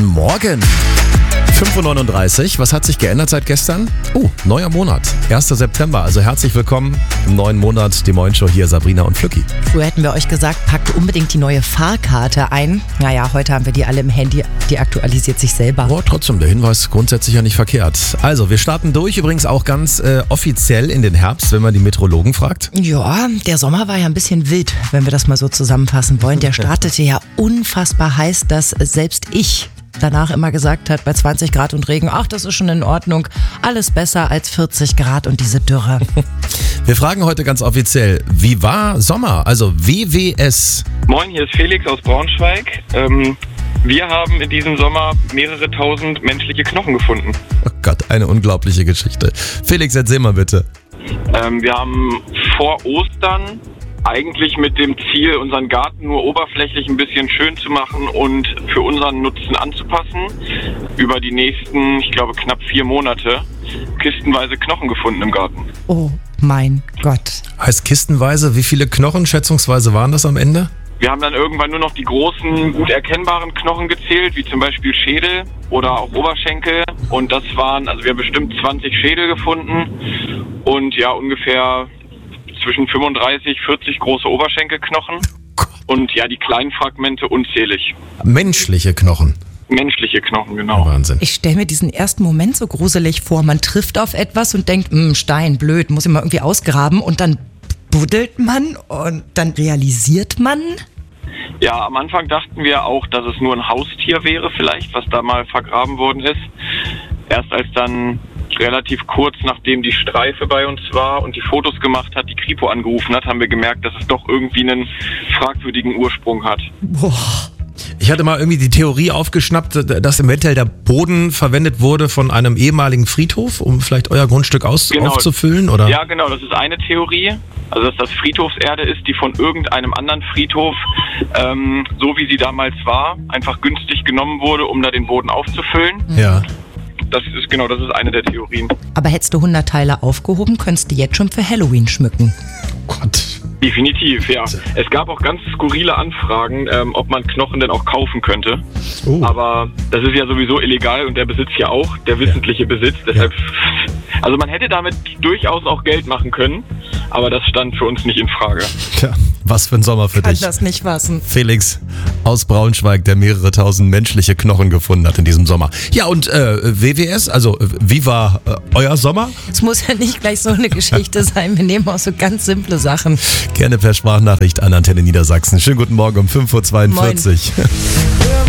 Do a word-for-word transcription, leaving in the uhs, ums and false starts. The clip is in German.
Morgen. fünf Uhr neununddreißig. Was hat sich geändert seit gestern? Oh, neuer Monat. erster September. Also herzlich willkommen im neuen Monat. Die Morning Show hier, Sabrina und Flücki. Früher hätten wir euch gesagt, packt unbedingt die neue Fahrkarte ein. Naja, heute haben wir die alle im Handy. Die aktualisiert sich selber. Aber trotzdem, der Hinweis grundsätzlich ja nicht verkehrt. Also, wir starten durch. Übrigens auch ganz äh, offiziell in den Herbst, wenn man die Meteorologen fragt. Ja, der Sommer war ja ein bisschen wild, wenn wir das mal so zusammenfassen wollen. Der startete ja unfassbar heiß, dass selbst ich danach immer gesagt hat, bei zwanzig Grad und Regen, ach, das ist schon in Ordnung, alles besser als vierzig Grad und diese Dürre. Wir fragen heute ganz offiziell, wie war Sommer, also W W S? Moin, hier ist Felix aus Braunschweig. Ähm, wir haben in diesem Sommer mehrere tausend menschliche Knochen gefunden. Oh Gott, eine unglaubliche Geschichte. Felix, erzähl mal bitte. Ähm, wir haben vor Ostern eigentlich mit dem Ziel, unseren Garten nur oberflächlich ein bisschen schön zu machen und für unseren Nutzen anzupassen, über die nächsten, ich glaube, knapp vier Monate kistenweise Knochen gefunden im Garten. Oh mein Gott. Heißt kistenweise, wie viele Knochen schätzungsweise waren das am Ende? Wir haben dann irgendwann nur noch die großen, gut erkennbaren Knochen gezählt, wie zum Beispiel Schädel oder auch Oberschenkel. Und das waren, also wir haben bestimmt zwanzig Schädel gefunden und ja, ungefähr zwischen fünfunddreißig, vierzig große Oberschenkelknochen und ja, die kleinen Fragmente unzählig. Menschliche Knochen. Menschliche Knochen, genau. Wahnsinn. Ich stelle mir diesen ersten Moment so gruselig vor. Man trifft auf etwas und denkt, Stein, blöd, muss ich mal irgendwie ausgraben. Und dann buddelt man und dann realisiert man. Ja, am Anfang dachten wir auch, dass es nur ein Haustier wäre vielleicht, was da mal vergraben worden ist. Erst als dann relativ kurz nachdem die Streife bei uns war und die Fotos gemacht hat, die Kripo angerufen hat, haben wir gemerkt, dass es doch irgendwie einen fragwürdigen Ursprung hat. Boah. Ich hatte mal irgendwie die Theorie aufgeschnappt, dass eventuell der Boden verwendet wurde von einem ehemaligen Friedhof, um vielleicht euer Grundstück aus- Genau. aufzufüllen, oder? Ja, genau, das ist eine Theorie. Also, dass das Friedhofserde ist, die von irgendeinem anderen Friedhof, ähm, so wie sie damals war, einfach günstig genommen wurde, um da den Boden aufzufüllen. Ja. Das ist genau, das ist eine der Theorien. Aber hättest du hundert Teile aufgehoben, könntest du jetzt schon für Halloween schmücken. Oh Gott. Definitiv, ja. Es gab auch ganz skurrile Anfragen, ähm, ob man Knochen denn auch kaufen könnte. Oh. Aber das ist ja sowieso illegal und der Besitz ja auch, der wissentliche Besitz. Deshalb, also man hätte damit durchaus auch Geld machen können, aber das stand für uns nicht in Frage. Tja, was für ein Sommer für Kann dich. das nicht fassen. Felix aus Braunschweig, der mehrere tausend menschliche Knochen gefunden hat in diesem Sommer. Ja, und äh, W W S, also äh, wie war äh, euer Sommer? Es muss ja nicht gleich so eine Geschichte sein. Wir nehmen auch so ganz simple Sachen. Gerne per Sprachnachricht an Antenne Niedersachsen. Schönen guten Morgen um fünf Uhr zweiundvierzig. Moin.